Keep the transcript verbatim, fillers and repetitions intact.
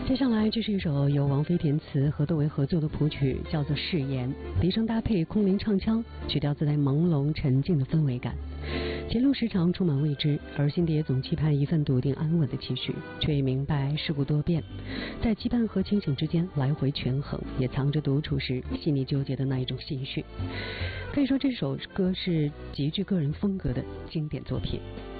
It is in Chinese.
接下来，这是一首由王菲填词和窦唯合作的谱曲，叫做《誓言》，笛声搭配空灵唱腔，曲调自带朦胧沉静的氛围感。前路时常充满未知，而心底也总期盼一份笃定安稳的期许，却也明白世故多变，在期盼和清醒之间来回权衡，也藏着独处时细腻纠结的那一种心绪。可以说，这首歌是极具个人风格的经典作品。